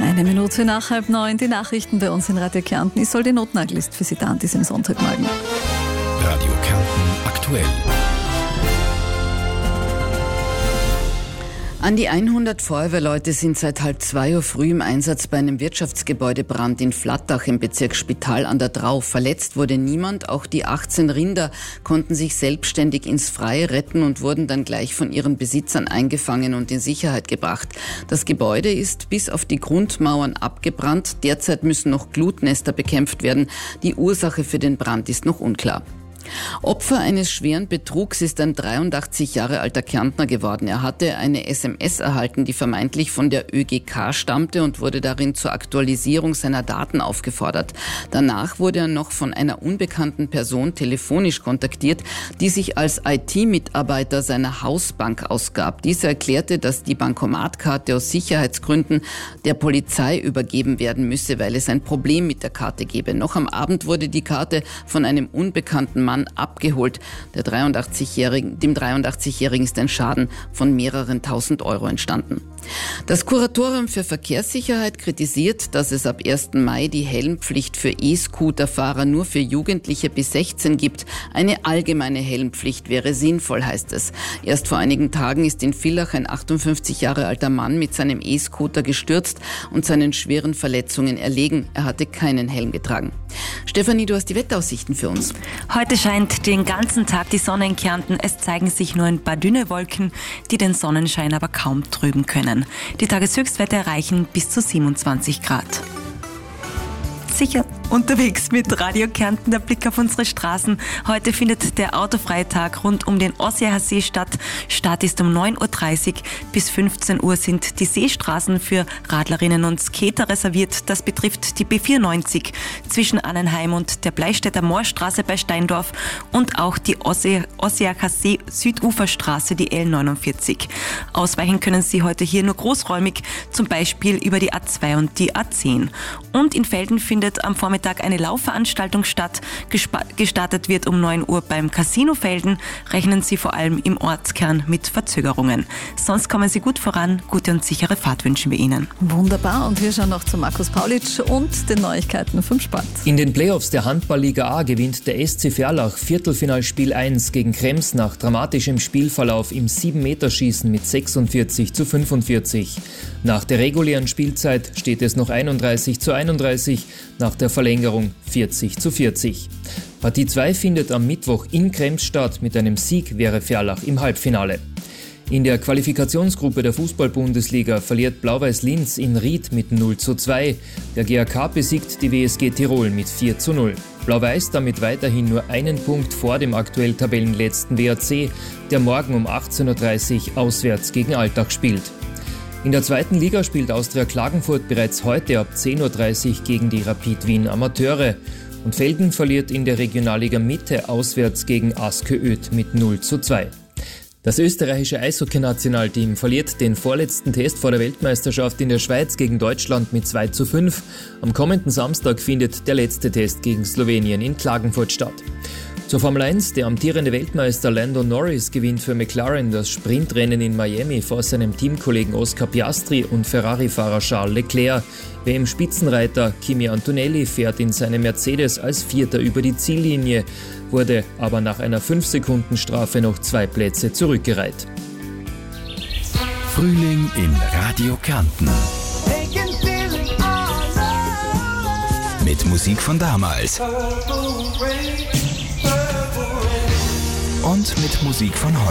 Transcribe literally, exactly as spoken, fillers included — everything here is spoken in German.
Eine Minute nach halb neun, die Nachrichten bei uns in Radio Kärnten. Ich soll die Notnagelist für Sie da an diesem Sonntagmorgen. Radio Kärnten aktuell. An die hundert Feuerwehrleute sind seit halb zwei Uhr früh im Einsatz bei einem Wirtschaftsgebäudebrand in Flattach im Bezirk Spital an der Drau. Verletzt wurde niemand. Auch die achtzehn Rinder konnten sich selbstständig ins Freie retten und wurden dann gleich von ihren Besitzern eingefangen und in Sicherheit gebracht. Das Gebäude ist bis auf die Grundmauern abgebrannt. Derzeit müssen noch Glutnester bekämpft werden. Die Ursache für den Brand ist noch unklar. Opfer eines schweren Betrugs ist ein dreiundachtzig Jahre alter Kärntner geworden. Er hatte eine S M S erhalten, die vermeintlich von der Ö G K stammte und wurde darin zur Aktualisierung seiner Daten aufgefordert. Danach wurde er noch von einer unbekannten Person telefonisch kontaktiert, die sich als I T-Mitarbeiter seiner Hausbank ausgab. Diese erklärte, dass die Bankomatkarte aus Sicherheitsgründen der Polizei übergeben werden müsse, weil es ein Problem mit der Karte gebe. Noch am Abend wurde die Karte von einem unbekannten Mann abgeholt. Der dreiundachtzigjährigen, dem dreiundachtzigjährigen ist ein Schaden von mehreren tausend Euro entstanden. Das Kuratorium für Verkehrssicherheit kritisiert, dass es ab ersten Mai die Helmpflicht für E-Scooter-Fahrer nur für Jugendliche bis sechzehn gibt. Eine allgemeine Helmpflicht wäre sinnvoll, heißt es. Erst vor einigen Tagen ist in Villach ein achtundfünfzig Jahre alter Mann mit seinem E-Scooter gestürzt und seinen schweren Verletzungen erlegen. Er hatte keinen Helm getragen. Stefanie, du hast die Wetteraussichten für uns. Heute scheint den ganzen Tag die Sonne in Kärnten. Es zeigen sich nur ein paar dünne Wolken, die den Sonnenschein aber kaum trüben können. Die Tageshöchstwerte erreichen bis zu siebenundzwanzig Grad. Sicher unterwegs mit Radio Kärnten, der Blick auf unsere Straßen. Heute findet der autofreie Tag rund um den Ossiacher See statt. Start ist um neun Uhr dreißig. Bis fünfzehn Uhr sind die Seestraßen für Radlerinnen und Skater reserviert. Das betrifft die B vierundneunzig zwischen Annenheim und der Bleistädter Moorstraße bei Steindorf und auch die Ossiacher See Süduferstraße, die L neunundvierzig. Ausweichen können Sie heute hier nur großräumig, zum Beispiel über die A zwei und die A zehn. Und in Velden findet am Vormittag eine Laufveranstaltung statt. Gespa- gestartet wird um neun Uhr beim Casino Velden. Rechnen Sie vor allem im Ortskern mit Verzögerungen. Sonst kommen Sie gut voran. Gute und sichere Fahrt wünschen wir Ihnen. Wunderbar. Und wir schauen noch zu Markus Paulitsch und den Neuigkeiten vom Sport. In den Playoffs der Handball-Liga A gewinnt der S C Verlach Viertelfinalspiel eins gegen Krems nach dramatischem Spielverlauf im sieben-Meter-Schießen mit sechsundvierzig zu fünfundvierzig. Nach der regulären Spielzeit steht es noch einunddreißig zu einunddreißig, nach der Verlängerung vierzig zu vierzig. Partie zwei findet am Mittwoch in Krems statt. Mit einem Sieg wäre Verlach im Halbfinale. In der Qualifikationsgruppe der Fußball-Bundesliga verliert Blau-Weiß Linz in Ried mit null zu zwei. Der G A K besiegt die W S G Tirol mit vier zu null. Blau-Weiß damit weiterhin nur einen Punkt vor dem aktuell Tabellenletzten W A C, der morgen um achtzehn Uhr dreißig auswärts gegen Altach spielt. In der zweiten Liga spielt Austria Klagenfurt bereits heute ab zehn Uhr dreißig gegen die Rapid Wien Amateure. Und Velden verliert in der Regionalliga Mitte auswärts gegen Aske Öd mit null zu zwei. Das österreichische Eishockey-Nationalteam verliert den vorletzten Test vor der Weltmeisterschaft in der Schweiz gegen Deutschland mit zwei zu fünf. Am kommenden Samstag findet der letzte Test gegen Slowenien in Klagenfurt statt. Zur Formel eins, der amtierende Weltmeister Lando Norris gewinnt für McLaren das Sprintrennen in Miami vor seinem Teamkollegen Oscar Piastri und Ferrari-Fahrer Charles Leclerc. W M-Spitzenreiter Kimi Antonelli fährt in seinem Mercedes als Vierter über die Ziellinie, wurde aber nach einer fünf Sekunden Strafe noch zwei Plätze zurückgereiht. Frühling in Radio Kärnten. Mit Musik von damals. Und mit Musik von heute.